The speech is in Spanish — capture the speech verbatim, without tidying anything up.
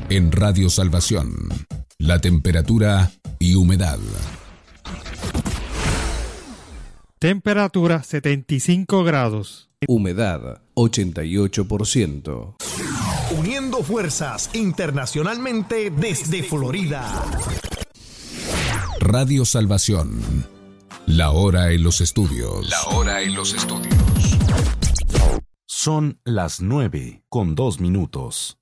En Radio Salvación, la temperatura y humedad. Temperatura setenta y cinco grados. Humedad ochenta y ocho por ciento. Uniendo fuerzas internacionalmente desde Florida. Radio Salvación. La hora en los estudios. La hora en los estudios. Son las nueve con dos minutos.